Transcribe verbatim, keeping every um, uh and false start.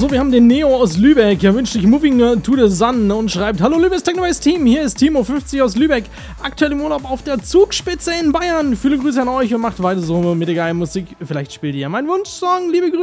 So, wir haben den Neo aus Lübeck. Er wünscht sich Moving to the Sun und schreibt: Hallo liebes Technoise Team, hier ist Timo fünfzig aus Lübeck. Aktuell im Urlaub auf der Zugspitze in Bayern. Viele Grüße an euch und macht weiter so mit der geilen Musik. Vielleicht spielt ihr ja meinen Wunschsong. Liebe Grüße.